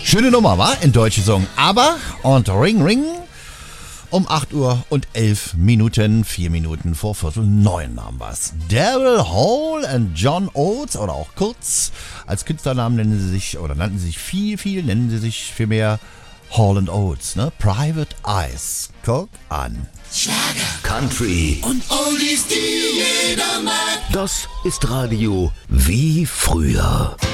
Schöne Nummer, wa? In Deutsch gesungen. Aber und Ring Ring um 8 Uhr und 11 Minuten, 4 Minuten vor Viertel 9 haben wir's. Daryl Hall und John Oates, oder auch kurz als Künstlernamen nennen sie sich, oder nannten sie sich nennen sie sich vielmehr Hall & Oates, ne? Private Eyes. Guck an. Schlager, Country und Oldies, die jeder mag. Das ist Radio wie früher.